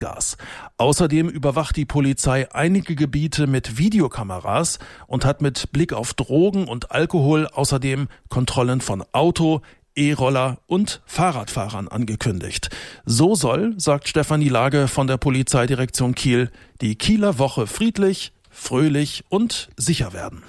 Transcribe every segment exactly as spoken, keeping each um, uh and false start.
Gas. Außerdem überwacht die Polizei einige Gebiete mit Videokameras und hat mit Blick auf Drogen und Alkohol außerdem Kontrollen von Auto, E-Roller und Fahrradfahrern angekündigt. So soll, sagt Stefanie Lage von der Polizeidirektion Kiel, die Kieler Woche friedlich, fröhlich und sicher werden.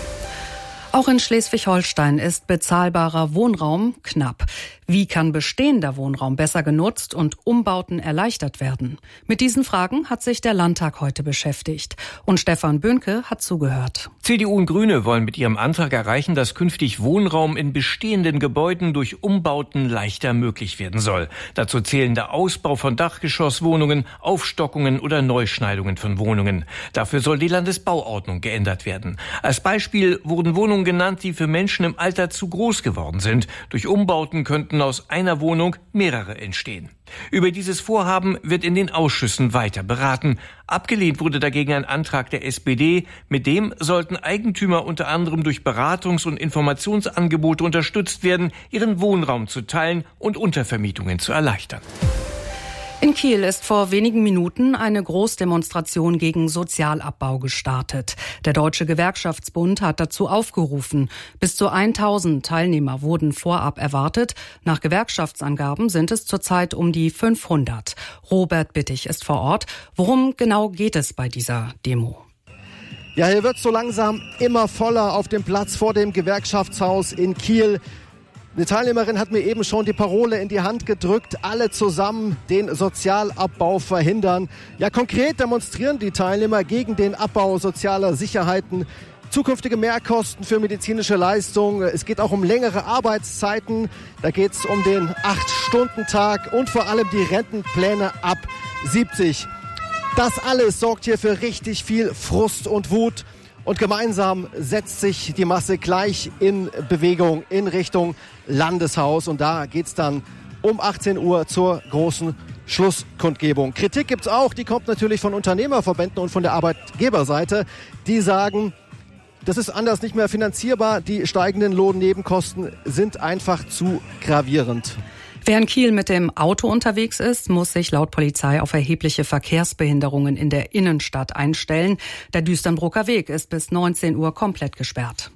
Auch in Schleswig-Holstein ist bezahlbarer Wohnraum knapp. Wie kann bestehender Wohnraum besser genutzt und Umbauten erleichtert werden? Mit diesen Fragen hat sich der Landtag heute beschäftigt. Und Stefan Böhnke hat zugehört. C D U und Grüne wollen mit ihrem Antrag erreichen, dass künftig Wohnraum in bestehenden Gebäuden durch Umbauten leichter möglich werden soll. Dazu zählen der Ausbau von Dachgeschosswohnungen, Aufstockungen oder Neuschneidungen von Wohnungen. Dafür soll die Landesbauordnung geändert werden. Als Beispiel wurden Wohnungen genannt, die für Menschen im Alter zu groß geworden sind. Durch Umbauten könnten aus einer Wohnung mehrere entstehen. Über dieses Vorhaben wird in den Ausschüssen weiter beraten. Abgelehnt wurde dagegen ein Antrag der S P D. Mit dem sollten Eigentümer unter anderem durch Beratungs- und Informationsangebote unterstützt werden, ihren Wohnraum zu teilen und Untervermietungen zu erleichtern. In Kiel ist vor wenigen Minuten eine Großdemonstration gegen Sozialabbau gestartet. Der Deutsche Gewerkschaftsbund hat dazu aufgerufen. Bis zu tausend Teilnehmer wurden vorab erwartet. Nach Gewerkschaftsangaben sind es zurzeit um die fünfhundert. Robert Bittig ist vor Ort. Worum genau geht es bei dieser Demo? Ja, hier wird so langsam immer voller auf dem Platz vor dem Gewerkschaftshaus in Kiel. Eine Teilnehmerin hat mir eben schon die Parole in die Hand gedrückt, alle zusammen den Sozialabbau verhindern. Ja, konkret demonstrieren die Teilnehmer gegen den Abbau sozialer Sicherheiten, zukünftige Mehrkosten für medizinische Leistungen. Es geht auch um längere Arbeitszeiten, da geht es um den acht-Stunden-Tag und vor allem die Rentenpläne ab siebzig. Das alles sorgt hier für richtig viel Frust und Wut. Und gemeinsam setzt sich die Masse gleich in Bewegung in Richtung Landeshaus. Und da geht's dann um achtzehn Uhr zur großen Schlusskundgebung. Kritik gibt's auch, die kommt natürlich von Unternehmerverbänden und von der Arbeitgeberseite. Die sagen, das ist anders nicht mehr finanzierbar. Die steigenden Lohnnebenkosten sind einfach zu gravierend. Wer in Kiel mit dem Auto unterwegs ist, muss sich laut Polizei auf erhebliche Verkehrsbehinderungen in der Innenstadt einstellen. Der Düsternbrucker Weg ist bis neunzehn Uhr komplett gesperrt.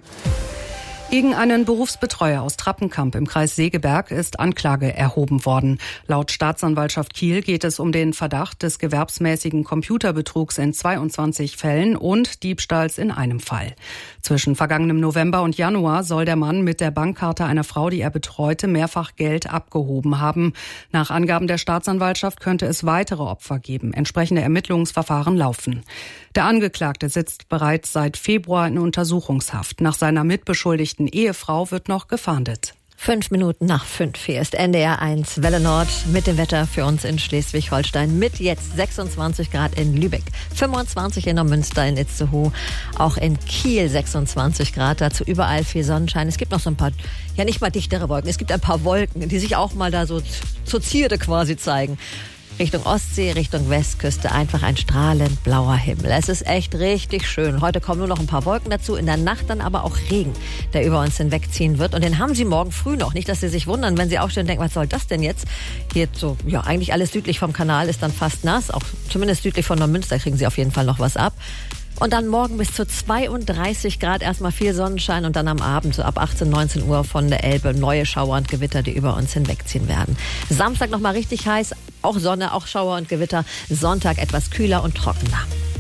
Gegen einen Berufsbetreuer aus Trappenkamp im Kreis Segeberg ist Anklage erhoben worden. Laut Staatsanwaltschaft Kiel geht es um den Verdacht des gewerbsmäßigen Computerbetrugs in zweiundzwanzig Fällen und Diebstahls in einem Fall. Zwischen vergangenem November und Januar soll der Mann mit der Bankkarte einer Frau, die er betreute, mehrfach Geld abgehoben haben. Nach Angaben der Staatsanwaltschaft könnte es weitere Opfer geben. Entsprechende Ermittlungsverfahren laufen. Der Angeklagte sitzt bereits seit Februar in Untersuchungshaft. Nach seiner mitbeschuldigten Ehefrau wird noch gefahndet. Fünf Minuten nach fünf. Hier ist N D R eins Welle Nord mit dem Wetter für uns in Schleswig-Holstein. Mit jetzt sechsundzwanzig Grad in Lübeck, fünfundzwanzig in Neumünster, in Itzehoe, auch in Kiel sechsundzwanzig Grad. Dazu überall viel Sonnenschein. Es gibt noch so ein paar, ja nicht mal dichtere Wolken. Es gibt ein paar Wolken, die sich auch mal da so zur Zierde quasi zeigen. Richtung Ostsee, Richtung Westküste, einfach ein strahlend blauer Himmel. Es ist echt richtig schön. Heute kommen nur noch ein paar Wolken dazu, in der Nacht dann aber auch Regen, der über uns hinwegziehen wird. Und den haben Sie morgen früh noch. Nicht, dass Sie sich wundern, wenn Sie aufstehen und denken, was soll das denn jetzt? Hier so, ja, eigentlich alles südlich vom Kanal ist dann fast nass. Auch zumindest südlich von Neumünster kriegen Sie auf jeden Fall noch was ab. Und dann morgen bis zu zweiunddreißig Grad, erstmal viel Sonnenschein und dann am Abend so ab achtzehn, neunzehn Uhr von der Elbe neue Schauer und Gewitter, die über uns hinwegziehen werden. Samstag nochmal richtig heiß, auch Sonne, auch Schauer und Gewitter. Sonntag etwas kühler und trockener.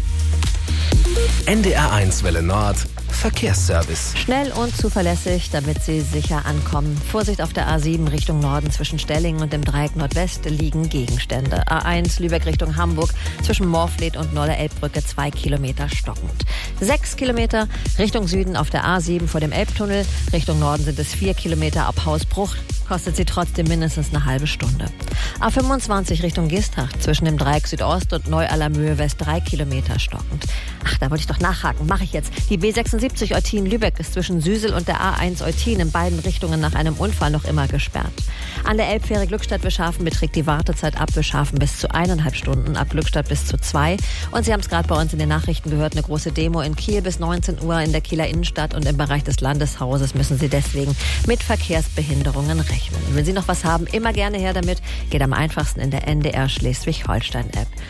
N D R eins Welle Nord Verkehrsservice. Schnell und zuverlässig, damit Sie sicher ankommen. Vorsicht auf der A sieben Richtung Norden zwischen Stellingen und dem Dreieck Nordwest liegen Gegenstände. A eins Lübeck Richtung Hamburg zwischen Morfleet und Nolle-Elbbrücke zwei Kilometer stockend. Sechs Kilometer Richtung Süden auf der A sieben vor dem Elbtunnel. Richtung Norden sind es vier Kilometer ab Hausbruch. Kostet sie trotzdem mindestens eine halbe Stunde. A fünfundzwanzig Richtung Geesthacht zwischen dem Dreieck Südost und Neu-Allermöhe West drei Kilometer stockend. Ach, da wollte ich doch nachhaken. Mache ich jetzt. Die B sechsundsiebzig Eutin-Lübeck ist zwischen Süsel und der A eins Eutin in beiden Richtungen nach einem Unfall noch immer gesperrt. An der Elbfähre Glückstadt-Bischhafen beträgt die Wartezeit ab Bischhafen bis zu eineinhalb Stunden, ab Glückstadt bis zu zwei. Und Sie haben es gerade bei uns in den Nachrichten gehört, eine große Demo in Kiel bis neunzehn Uhr in der Kieler Innenstadt und im Bereich des Landeshauses müssen Sie deswegen mit Verkehrsbehinderungen rechnen. Wenn Sie noch was haben, immer gerne her damit. Geht am einfachsten in der N D R Schleswig-Holstein-App.